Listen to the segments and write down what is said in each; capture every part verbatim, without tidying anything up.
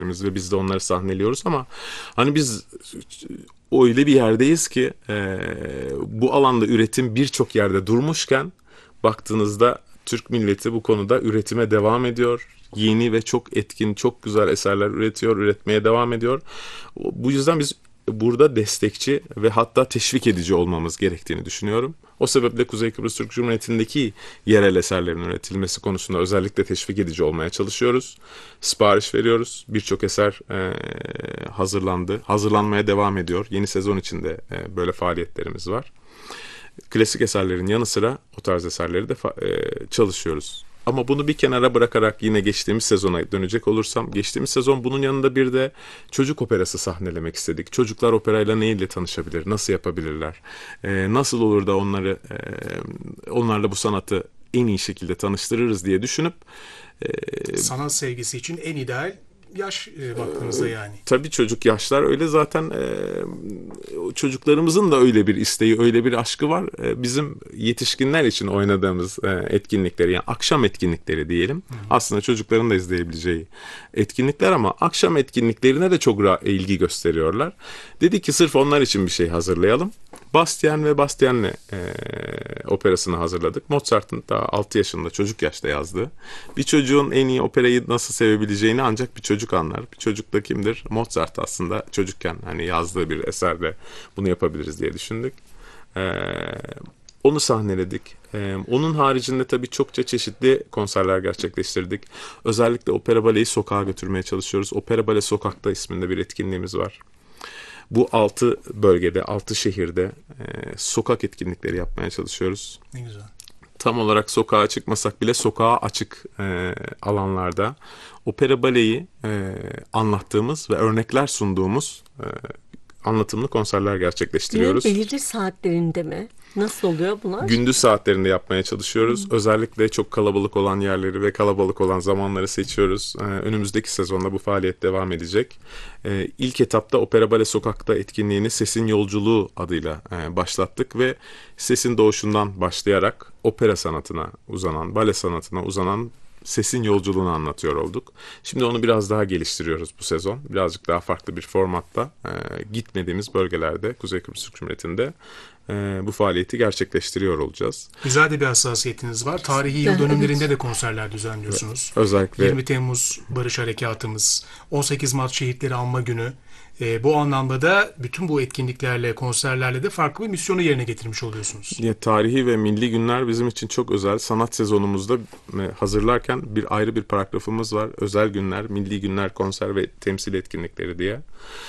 ve biz de onları sahneliyoruz ama hani biz öyle bir yerdeyiz ki e, bu alanda üretim birçok yerde durmuşken baktığınızda Türk milleti bu konuda üretime devam ediyor. Yeni ve çok etkin, çok güzel eserler üretiyor, üretmeye devam ediyor. Bu yüzden biz burada destekçi ve hatta teşvik edici olmamız gerektiğini düşünüyorum. O sebeple Kuzey Kıbrıs Türk Cumhuriyeti'ndeki yerel eserlerin üretilmesi konusunda özellikle teşvik edici olmaya çalışıyoruz. Sipariş veriyoruz. Birçok eser e, hazırlandı. Hazırlanmaya devam ediyor. Yeni sezon içinde e, böyle faaliyetlerimiz var. Klasik eserlerin yanı sıra o tarz eserleri de e, çalışıyoruz. Ama bunu bir kenara bırakarak yine geçtiğimiz sezona dönecek olursam, geçtiğimiz sezon bunun yanında bir de çocuk operası sahnelemek istedik. Çocuklar operayla neyle tanışabilir, nasıl yapabilirler, ee, nasıl olur da onları, e, onlarla bu sanatı en iyi şekilde tanıştırırız diye düşünüp e, Sanat sevgisi için en ideal yaş e, baktığınızda yani. tabii çocuk yaşlar öyle zaten e, çocuklarımızın da öyle bir isteği, öyle bir aşkı var. E, bizim yetişkinler için oynadığımız e, etkinlikleri yani akşam etkinlikleri diyelim. Hı hı. Aslında çocukların da izleyebileceği etkinlikler ama akşam etkinliklerine de çok ilgi gösteriyorlar. Dedik ki sırf onlar için bir şey hazırlayalım. Bastien ve Bastien'le e, operasını hazırladık. Mozart'ın daha altı yaşında çocuk yaşta yazdığı. Bir çocuğun en iyi operayı nasıl sevebileceğini ancak bir çocuk anlar. Bir çocuk da kimdir? Mozart aslında çocukken hani yazdığı bir eserde bunu yapabiliriz diye düşündük. E, onu sahneledik. E, onun haricinde tabii çokça çeşitli konserler gerçekleştirdik. Özellikle opera baleyi sokağa götürmeye çalışıyoruz. Opera Bale Sokak'ta isminde bir etkinliğimiz var. Bu altı bölgede, altı şehirde e, sokak etkinlikleri yapmaya çalışıyoruz. Ne güzel. Tam olarak sokağa çıkmasak bile sokağa açık e, alanlarda opera baleyi e, anlattığımız ve örnekler sunduğumuz e, anlatımlı konserler gerçekleştiriyoruz. Günün belirli saatlerinde mi? Nasıl oluyor bunlar? Gündüz saatlerinde yapmaya çalışıyoruz. Hmm. Özellikle çok kalabalık olan yerleri ve kalabalık olan zamanları seçiyoruz. Ee, önümüzdeki sezonda bu faaliyet devam edecek. Ee, ilk etapta Opera Bale Sokak'ta etkinliğini Sesin Yolculuğu adıyla e, başlattık ve sesin doğuşundan başlayarak opera sanatına uzanan, bale sanatına uzanan sesin yolculuğunu anlatıyor olduk. Şimdi onu biraz daha geliştiriyoruz bu sezon. Birazcık daha farklı bir formatta e, gitmediğimiz bölgelerde Kuzey Kıbrıs Türk Cumhuriyeti'nde e, bu faaliyeti gerçekleştiriyor olacağız. Güzel de bir hassasiyetiniz var. Tarihi yıl dönümlerinde de konserler düzenliyorsunuz. Özellikle yirmi Temmuz Barış Harekatımız, on sekiz Mart Şehitleri Anma Günü. E, bu anlamda da bütün bu etkinliklerle, konserlerle de farklı bir misyonu yerine getirmiş oluyorsunuz. Ya, tarihi ve milli günler bizim için çok özel. Sanat sezonumuzda e, hazırlarken bir ayrı bir paragrafımız var. Özel günler, milli günler, konser ve temsil etkinlikleri diye.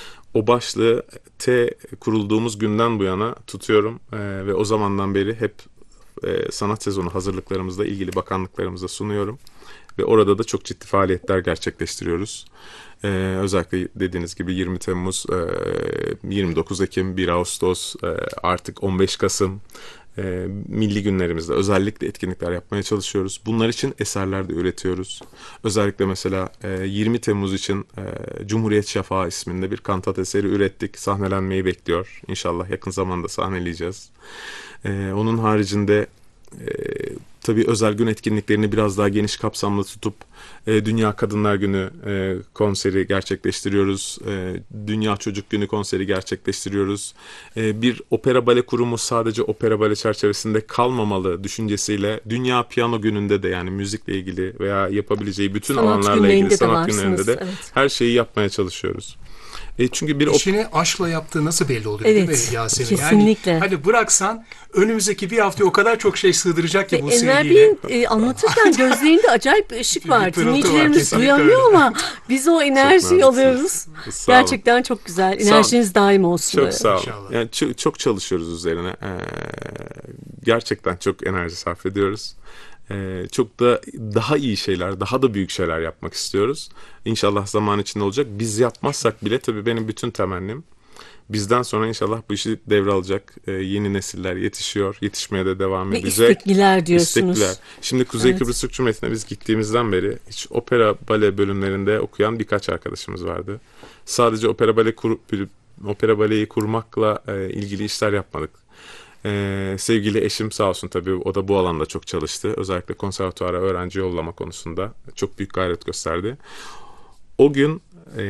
O başlığı T kurulduğumuz günden bu yana tutuyorum e, ve o zamandan beri hep e, sanat sezonu hazırlıklarımızda ilgili bakanlıklarımıza sunuyorum. Ve orada da çok ciddi faaliyetler gerçekleştiriyoruz. Ee, özellikle dediğiniz gibi yirmi Temmuz, e, yirmi dokuz Ekim, bir Ağustos, e, artık on beş Kasım e, milli günlerimizde özellikle etkinlikler yapmaya çalışıyoruz. Bunlar için eserler de üretiyoruz. Özellikle mesela e, yirmi Temmuz için e, Cumhuriyet Şafağı isminde bir kantat eseri ürettik. Sahnelenmeyi bekliyor. İnşallah yakın zamanda sahneleyeceğiz. E, onun haricinde e, tabii özel gün etkinliklerini biraz daha geniş kapsamlı tutup e, Dünya Kadınlar Günü e, konseri gerçekleştiriyoruz. E, Dünya Çocuk Günü konseri gerçekleştiriyoruz. E, bir opera bale kurumu sadece opera bale çerçevesinde kalmamalı düşüncesiyle Dünya Piyano Günü'nde de yani müzikle ilgili veya yapabileceği bütün sanat alanlarla ilgili sanat varsınız, günlerinde de evet. her şeyi yapmaya çalışıyoruz. E çünkü bir İşini aşkla yaptığı nasıl belli oluyor evet, değil mi Yasemin? Kesinlikle. Yani hani bıraksan önümüzdeki bir hafta o kadar çok şey sığdıracak ki Ve bu Enver sevgiyle. Bey'in e, anlatırken gözlerinde acayip bir ışık Bir var. pırıltı var, Dinleyicilerimiz kesinlikle duyamıyor öyle. ama biz o enerjiyi naziksiniz. alıyoruz. Sağ olun. Gerçekten çok güzel. Sağ olun. Enerjiniz daim olsun. Çok böyle. sağ olun. İnşallah. Yani çok, çok çalışıyoruz üzerine. Ee, gerçekten çok enerji sarf ediyoruz. Ee, çok da daha iyi şeyler, daha da büyük şeyler yapmak istiyoruz. İnşallah zaman içinde olacak. Biz yapmazsak bile tabii benim bütün temennim bizden sonra inşallah bu işi devralacak e, yeni nesiller yetişiyor. Yetişmeye de devam Ve edecek. istekliler diyorsunuz. İstekliler. Şimdi Kuzey Evet. Kıbrıs Türk Cumhuriyeti'ne biz gittiğimizden beri hiç opera bale bölümlerinde okuyan birkaç arkadaşımız vardı. Sadece opera bale kur, opera baleyi kurmakla e, ilgili işler yapmadık. Ee, sevgili eşim sağ olsun tabii o da bu alanda çok çalıştı. Özellikle konservatuara öğrenci yollama konusunda çok büyük gayret gösterdi. O gün